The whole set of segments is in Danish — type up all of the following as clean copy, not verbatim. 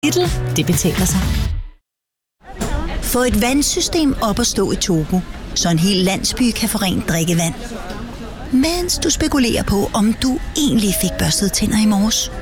Lidl, det betaler sig. Få et vandsystem op at stå i Togo, så en hel landsby kan få rent drikkevand. Mens du spekulerer på, om du egentlig fik børstet tænder i morges.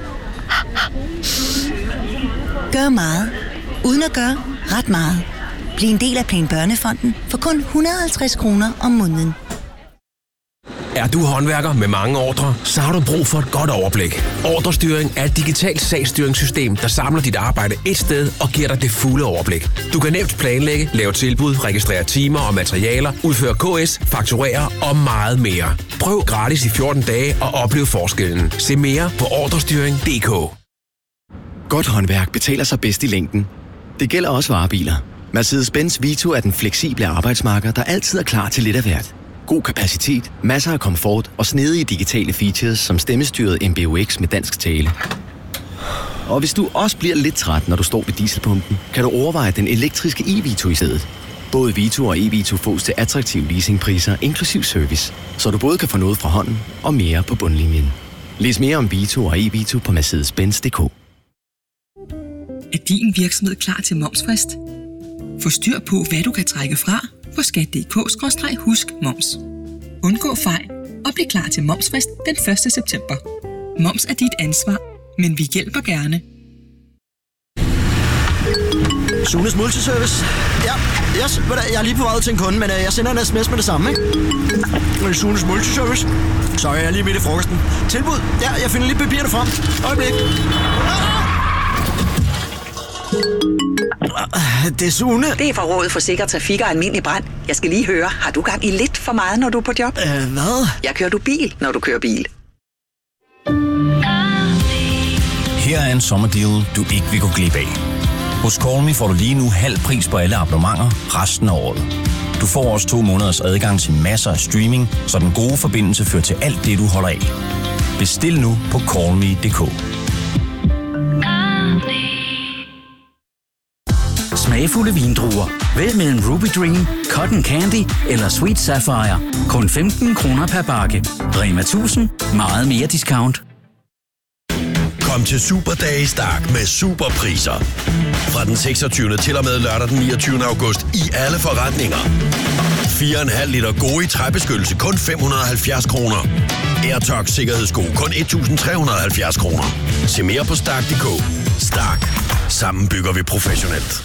Gør meget, uden at gøre ret meget. Bliv en del af Plan Børnefonden for kun 150 kroner om måneden. Er du håndværker med mange ordrer, så har du brug for et godt overblik. Ordrestyring er et digitalt sagsstyringssystem, der samler dit arbejde et sted og giver dig det fulde overblik. Du kan nemt planlægge, lave tilbud, registrere timer og materialer, udføre KS, fakturere og meget mere. Prøv gratis i 14 dage og oplev forskellen. Se mere på ordrestyring.dk. Godt håndværk betaler sig bedst i længden. Det gælder også varebiler. Mercedes-Benz Vito er den fleksible arbejdsmarker, der altid er klar til lidt af hvert. God kapacitet, masser af komfort og snedige digitale features som stemmestyret MBUX med dansk tale. Og hvis du også bliver lidt træt, når du står ved dieselpumpen, kan du overveje den elektriske e-Vito i stedet. Både Vito og e-Vito fås til attraktive leasingpriser inklusiv service, så du både kan få noget fra hånden og mere på bundlinjen. Læs mere om Vito og e-Vito på Mercedes-Benz.dk. Er din virksomhed klar til momsfrist? Få styr på, hvad du kan trække fra på skat.dk/husk-moms. Undgå fejl og bliv klar til momsfrist den 1. september. Moms er dit ansvar, men vi hjælper gerne. Sunes Multiservice. Ja, jeg er lige på vej ud til en kunde, men jeg sender en sms med det samme, ikke? Sunes Multiservice. Så er jeg lige midt i frokosten. Tilbud. Ja, jeg finder lige papirerne frem. Øjeblik. Det er Sune. Det er fra Rådet for Sikker Trafik og Almindelig Brand. Jeg skal lige høre, har du gang i lidt for meget, når du er på job? Hvad? Jeg kører du bil, når du kører bil. Her er en sommerdeal, du ikke vil gå glip af. Hos Call Me får du lige nu halv pris på alle abonnementer resten af året. Du får også 2 måneders adgang til masser af streaming, så den gode forbindelse fører til alt det, du holder af. Bestil nu på callme.dk. Smagfulde vindruer. Vælg mellem Ruby Dream, Cotton Candy eller Sweet Sapphire. Kun 15 kroner per bakke. Rema 1000. Meget mere discount. Kom til Superdag i Stark med superpriser. Fra den 26. til og med lørdag den 29. august i alle forretninger. 4,5 liter Gode træbeskyttelse kun 570 kroner. AirTox sikkerhedssko kun 1.370 kroner. Se mere på Stark.dk. Stark. Sammen bygger vi professionelt.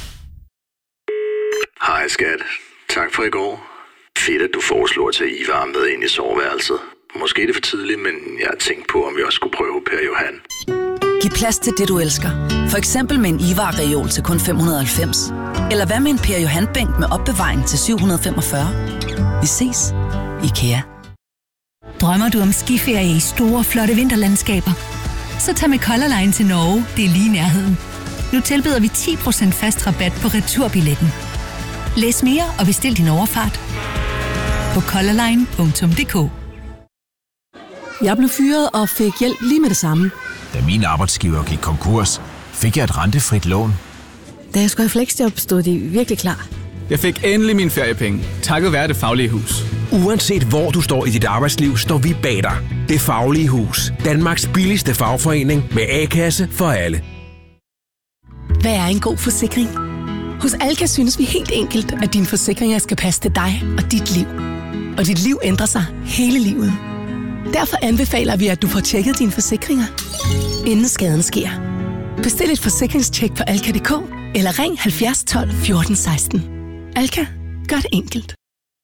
Hej skat. Tak for i går. Fedt, at du foreslår at tage Ivar med ind i soveværelset. Måske er det for tidligt, men jeg har tænkt på, om vi også skulle prøve Per Johan. Giv plads til det, du elsker. For eksempel med en Ivar-reol til kun 590. Eller hvad med en Per Johan-bænk med opbevaring til 745. Vi ses. IKEA. Drømmer du om skiferie i store, flotte vinterlandskaber? Så tag med Color Line til Norge. Det er lige i nærheden. Nu tilbyder vi 10% fast rabat på returbilletten. Læs mere og bestil din overfart på colorline.dk. Jeg blev fyret og fik hjælp lige med det samme. Da min arbejdsgiver gik konkurs, fik jeg et rentefrit lån. Da jeg skulle have fleksjob, stod de virkelig klar. Jeg fik endelig mine feriepenge, takket være Det Faglige Hus. Uanset hvor du står i dit arbejdsliv, står vi bag dig. Det Faglige Hus. Danmarks billigste fagforening med A-kasse for alle. Hvad er en god forsikring? Hos Alka synes vi helt enkelt, at dine forsikringer skal passe til dig og dit liv. Og dit liv ændrer sig hele livet. Derfor anbefaler vi, at du får tjekket dine forsikringer, inden skaden sker. Bestil et forsikringstjek på alka.dk eller ring 70 12 14 16. Alka. Gør det enkelt.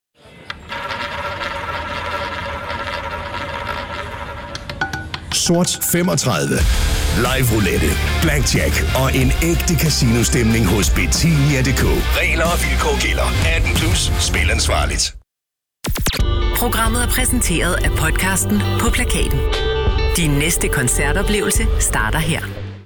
Sort 35. Live roulette, blackjack og en ægte casinostemning hos Betania.dk. Regler og vilkår gælder. 18+. Spil ansvarligt. Programmet er præsenteret af podcasten På Plakaten. Din næste koncertoplevelse starter her.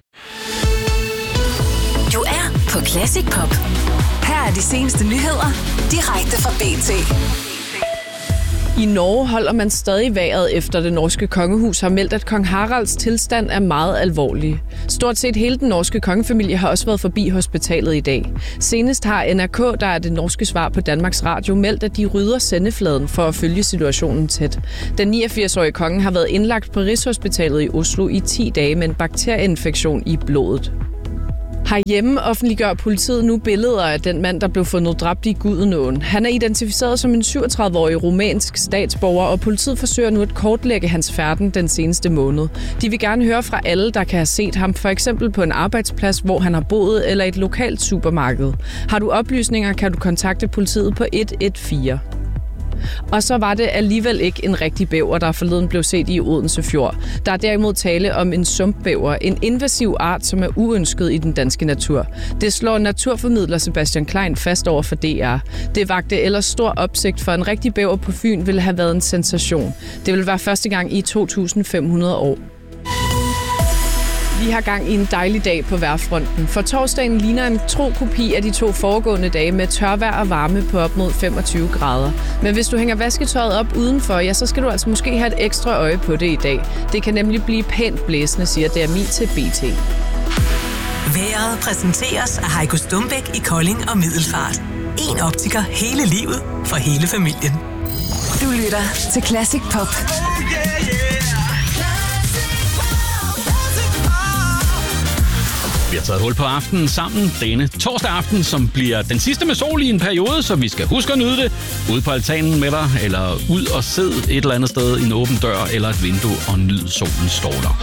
Du er på Classic Pop. Her er de seneste nyheder direkte fra BT. I Norge holder man stadig vejret efter det norske kongehus har meldt, at kong Haralds tilstand er meget alvorlig. Stort set hele den norske kongefamilie har også været forbi hospitalet i dag. Senest har NRK, der er det norske svar på Danmarks Radio, meldt, at de rydder sendefladen for at følge situationen tæt. Den 89-årige konge har været indlagt på Rigshospitalet i Oslo i 10 dage med en bakterieinfektion i blodet. Herhjemme offentliggør politiet nu billeder af den mand, der blev fundet dræbt i Gudenåen. Han er identificeret som en 37-årig rumænsk statsborger, og politiet forsøger nu at kortlægge hans færden den seneste måned. De vil gerne høre fra alle, der kan have set ham, for eksempel på en arbejdsplads, hvor han har boet, eller et lokalt supermarked. Har du oplysninger, kan du kontakte politiet på 114. Og så var det alligevel ikke en rigtig bæver, der forleden blev set i Odense Fjord. Der er derimod tale om en sumpbæver, en invasiv art, som er uønsket i den danske natur. Det slår naturformidler Sebastian Klein fast over for DR. Det vagte ellers stor opsigt, for en rigtig bæver på Fyn ville have været en sensation. Det vil være første gang i 2500 år. Vi har gang i en dejlig dag på vejrfronten. For torsdagen ligner en tro kopi af de 2 foregående dage med tørvejr og varme på op mod 25 grader. Men hvis du hænger vasketøjet op udenfor, ja, så skal du altså måske have et ekstra øje på det i dag. Det kan nemlig blive pænt blæsende, siger DMI til BT. Vejret præsenteres af Heiko Stumbæk i Kolding og Middelfart. En optiker hele livet for hele familien. Du lytter til Classic Pop. Vi har taget hul på aftenen sammen denne torsdag aften, som bliver den sidste med sol i en periode, så vi skal huske at nyde det. Ude på altanen med dig, eller ud og sid et eller andet sted i en åben dør eller et vindue og nyd solens stråler.